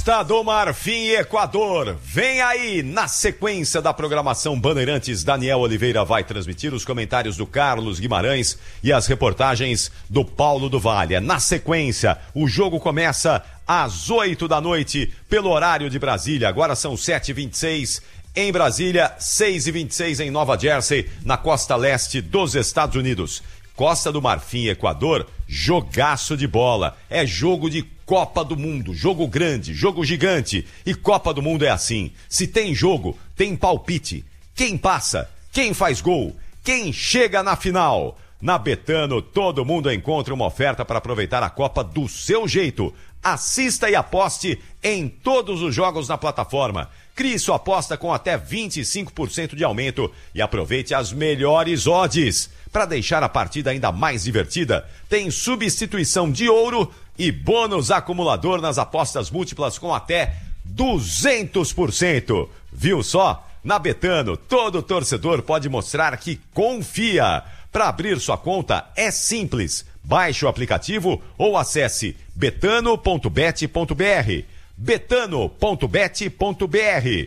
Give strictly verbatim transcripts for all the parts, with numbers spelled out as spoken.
Costa do Marfim e Equador, vem aí, na sequência da programação Bandeirantes, Daniel Oliveira vai transmitir os comentários do Carlos Guimarães e as reportagens do Paulo do Vale. Na sequência, o jogo começa às oito da noite, pelo horário de Brasília, agora são sete e vinte e seis em Brasília, seis e vinte e seis em Nova Jersey, na costa leste dos Estados Unidos. Costa do Marfim e Equador, jogaço de bola, é jogo de Copa do Mundo, jogo grande, jogo gigante, e Copa do Mundo é assim, se tem jogo, tem palpite, quem passa, quem faz gol, quem chega na final. Na Betano, todo mundo encontra uma oferta para aproveitar a Copa do seu jeito. Assista e aposte em todos os jogos na plataforma. Crie sua aposta com até vinte e cinco por cento de aumento e aproveite as melhores odds. Para deixar a partida ainda mais divertida, tem substituição de ouro e bônus acumulador nas apostas múltiplas com até duzentos por cento. Viu só? Na Betano, todo torcedor pode mostrar que confia. Para abrir sua conta é simples. Baixe o aplicativo ou acesse betano ponto bet ponto br. betano ponto bet ponto br.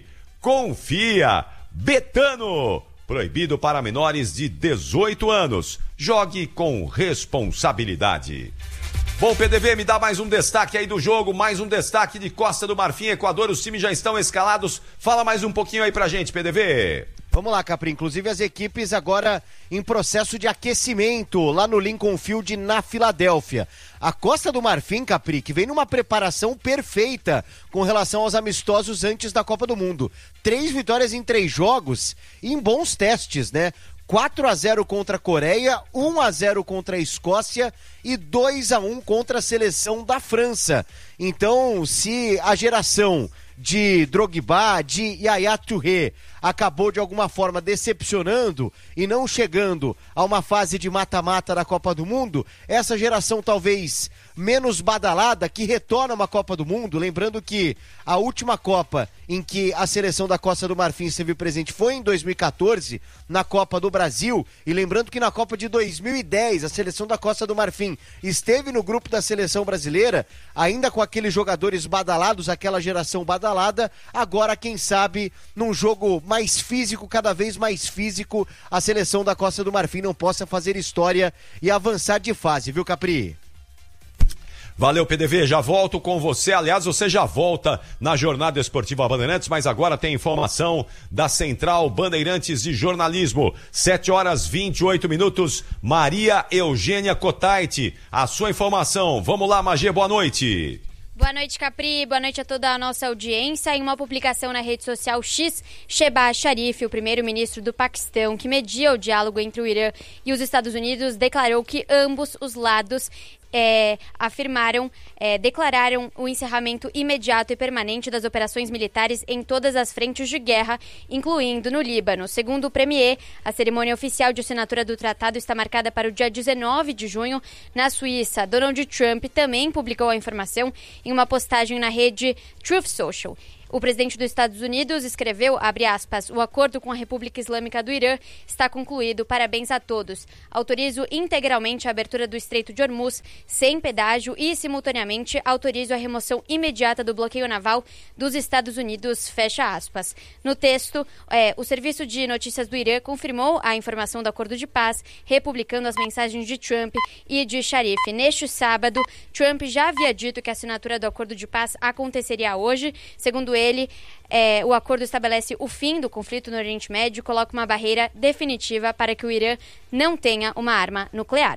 Confia! Betano! Proibido para menores de dezoito anos. Jogue com responsabilidade. Bom, P D V, me dá mais um destaque aí do jogo, mais um destaque de Costa do Marfim, Equador. Os times já estão escalados. Fala mais um pouquinho aí pra gente, P D V. Vamos lá, Capri. Inclusive as equipes agora em processo de aquecimento lá no Lincoln Field, na Filadélfia. A Costa do Marfim, Capri, que vem numa preparação perfeita com relação aos amistosos antes da Copa do Mundo. Três vitórias em três jogos e em bons testes, né? quatro a zero contra a Coreia, um a zero contra a Escócia e dois a um contra a seleção da França. Então, se a geração de Drogba, de Yaya Touré acabou de alguma forma decepcionando e não chegando a uma fase de mata-mata da Copa do Mundo, essa geração talvez menos badalada que retorna uma Copa do Mundo, lembrando que a última Copa em que a seleção da Costa do Marfim esteve presente foi em dois mil e catorze, na Copa do Brasil, e lembrando que na Copa de dois mil e dez a seleção da Costa do Marfim esteve no grupo da seleção brasileira, ainda com aqueles jogadores badalados, aquela geração badalada. Agora, quem sabe, num jogo mais físico, cada vez mais físico, a seleção da Costa do Marfim não possa fazer história e avançar de fase, viu, Capri? Valeu, P D V, já volto com você. Aliás, você já volta na Jornada Esportiva Bandeirantes, mas agora tem informação da Central Bandeirantes de Jornalismo. sete horas e vinte e oito minutos, Maria Eugênia Cotaiti, a sua informação. Vamos lá, Magê, boa noite. Boa noite, Capri. Boa noite a toda a nossa audiência. Em uma publicação na rede social X, Shehbaz Sharif, o primeiro-ministro do Paquistão, que media o diálogo entre o Irã e os Estados Unidos, declarou que ambos os lados É, afirmaram, é, declararam o encerramento imediato e permanente das operações militares em todas as frentes de guerra, incluindo no Líbano. Segundo o premier, a cerimônia oficial de assinatura do tratado está marcada para o dia dezenove de junho, na Suíça. Donald Trump também publicou a informação em uma postagem na rede Truth Social. O presidente dos Estados Unidos escreveu, abre aspas, o acordo com a República Islâmica do Irã está concluído, parabéns a todos. Autorizo integralmente a abertura do Estreito de Hormuz sem pedágio e, simultaneamente, autorizo a remoção imediata do bloqueio naval dos Estados Unidos, fecha aspas. No texto, é, o Serviço de Notícias do Irã confirmou a informação do acordo de paz, republicando as mensagens de Trump e de Sharif. Neste sábado, Trump já havia dito que a assinatura do acordo de paz aconteceria hoje. Segundo ele, Ele, é, o acordo estabelece o fim do conflito no Oriente Médio e coloca uma barreira definitiva para que o Irã não tenha uma arma nuclear.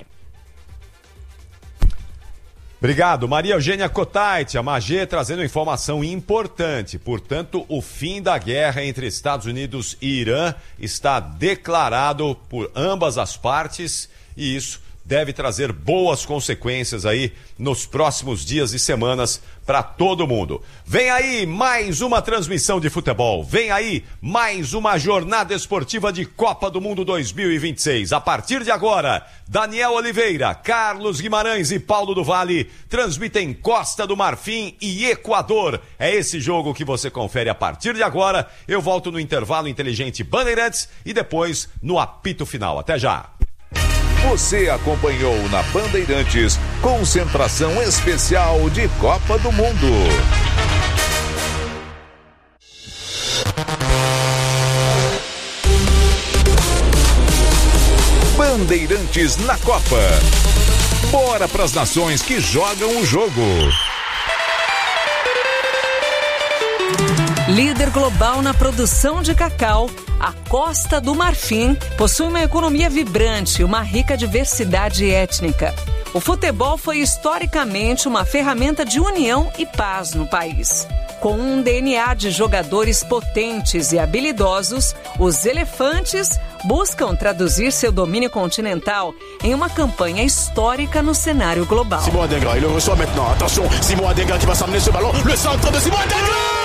Obrigado, Maria Eugênia Cotaiti, a Magê trazendo informação importante. Portanto, o fim da guerra entre Estados Unidos e Irã está declarado por ambas as partes e isso deve trazer boas consequências aí nos próximos dias e semanas para todo mundo. Vem aí mais uma transmissão de futebol. Vem aí mais uma jornada esportiva de Copa do Mundo dois mil e vinte e seis. A partir de agora, Daniel Oliveira, Carlos Guimarães e Paulo do Vale transmitem Costa do Marfim e Equador. É esse jogo que você confere a partir de agora. Eu volto no intervalo inteligente Bandeirantes e depois no apito final. Até já. Você acompanhou na Bandeirantes Concentração Especial de Copa do Mundo. Bandeirantes na Copa. Bora pras nações que jogam o jogo. Líder global na produção de cacau, a Costa do Marfim possui uma economia vibrante e uma rica diversidade étnica. O futebol foi historicamente uma ferramenta de união e paz no país. Com um D N A de jogadores potentes e habilidosos, os elefantes buscam traduzir seu domínio continental em uma campanha histórica no cenário global. Simon Adingra, il le reçoit maintenant. Attention, Simon Adingra qui va s'amener ce ballon. Le centre de Simon Adingra!